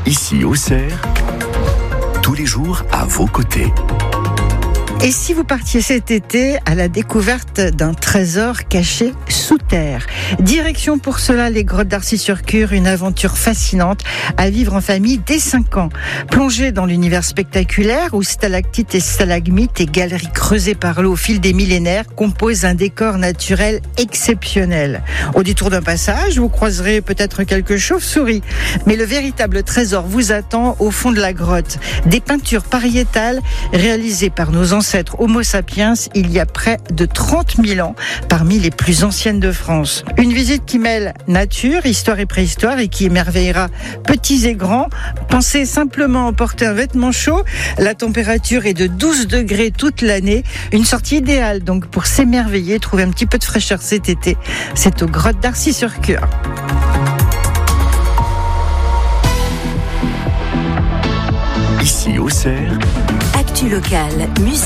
Ici Auxerre, tous les jours à vos côtés. Et si vous partiez cet été à la découverte d'un trésor caché sous terre? Direction pour cela les grottes d'Arcy-sur-Cure, une aventure fascinante à vivre en famille dès 5 ans. Plongez dans l'univers spectaculaire où stalactites et stalagmites et galeries creusées par l'eau au fil des millénaires composent un décor naturel exceptionnel. Au détour d'un passage, vous croiserez peut-être quelques chauves-souris, mais le véritable trésor vous attend au fond de la grotte. Des peintures pariétales réalisées par nos ancêtres Homo sapiens il y a près de 30 000 ans, parmi les plus anciennes de France. Une visite qui mêle nature, histoire et préhistoire et qui émerveillera petits et grands. Pensez simplement emporter un vêtement chaud. La température est de 12 degrés toute l'année. Une sortie idéale donc pour s'émerveiller, trouver un petit peu de fraîcheur cet été. C'est aux grottes d'Arcy-sur-Cure. Ici Auxerre, Actu locale, musique.